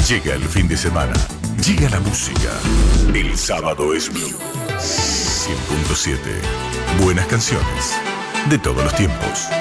Llega el fin de semana. Llega la música. El sábado es Blue. 100.7. Buenas canciones. De todos los tiempos.